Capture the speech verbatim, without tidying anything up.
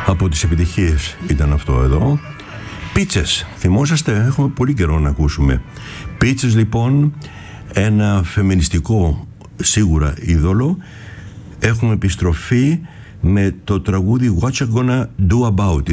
Από τις επιτυχίες ήταν αυτό εδώ. Πίτσες, θυμόσαστε, έχουμε πολύ καιρό να ακούσουμε. Πίτσες λοιπόν, ένα φεμινιστικό σίγουρα είδωλο. Έχουμε επιστροφή με το τραγούδι What You Gonna Do About It.